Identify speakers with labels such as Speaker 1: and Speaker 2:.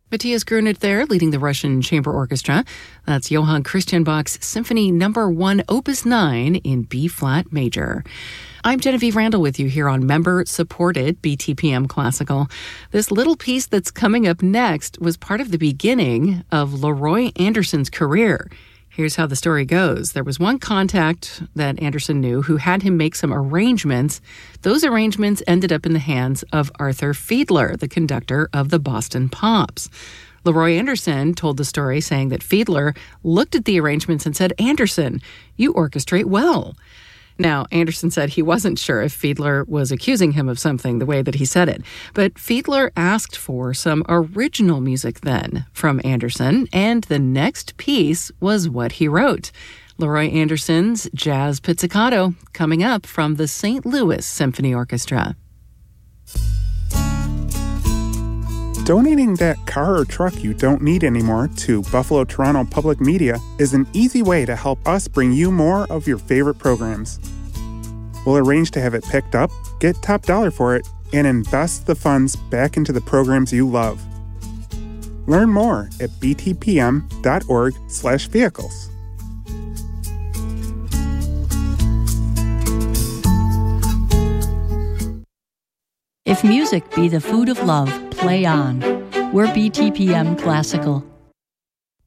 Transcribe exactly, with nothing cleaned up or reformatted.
Speaker 1: Matthias Grunert there, leading the Russian Chamber Orchestra. That's Johann Christian Bach's Symphony Number One, Opus Nine in B-flat major. I'm Genevieve Randall with you here on member-supported B T P M Classical. This little piece that's coming up next was part of the beginning of Leroy Anderson's career. Here's how the story goes. There was one contact that Anderson knew who had him make some arrangements. Those arrangements ended up in the hands of Arthur Fiedler, the conductor of the Boston Pops. Leroy Anderson told the story saying that Fiedler looked at the arrangements and said, "Anderson, you orchestrate well." Now, Anderson said he wasn't sure if Fiedler was accusing him of something the way that he said it. But Fiedler asked for some original music then from Anderson, and the next piece was what he wrote. Leroy Anderson's Jazz Pizzicato, coming up from the Saint Louis Symphony Orchestra.
Speaker 2: Donating that car or truck you don't need anymore to Buffalo Toronto Public Media is an easy way to help us bring you more of your favorite programs. We'll arrange to have it picked up, get top dollar for it, and invest the funds back into the programs you love. Learn more at btpm.org slash vehicles.
Speaker 3: If music be the food of love, play on. We're B T P M Classical.